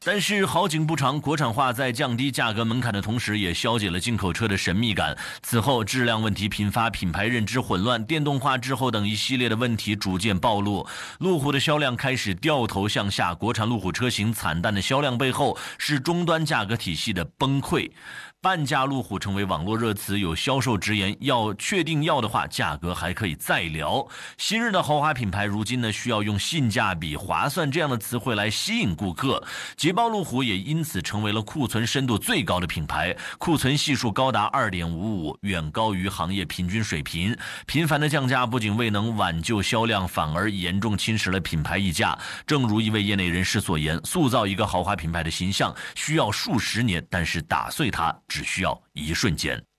但是好景不长，国产化在降低价格门槛的同时，也消解了进口车的神秘感。此后质量问题频发，品牌认知混乱，电动化滞后等一系列的问题逐渐暴露，路虎的销量开始掉头向下。国产路虎车型惨淡的销量背后，是终端价格体系的崩溃。半价路虎成为网络热词，有销售直言，要确定要的话，价格还可以再聊。昔日的豪华品牌，如今呢需要用性价比、划算这样的词汇来吸引顾客。捷豹路虎也因此成为了库存深度最高的品牌，库存系数高达 2.55， 远高于行业平均水平。频繁的降价不仅未能挽救销量，反而严重侵蚀了品牌溢价。正如一位业内人士所言，塑造一个豪华品牌的形象需要数十年，但是打碎它只需要一瞬间。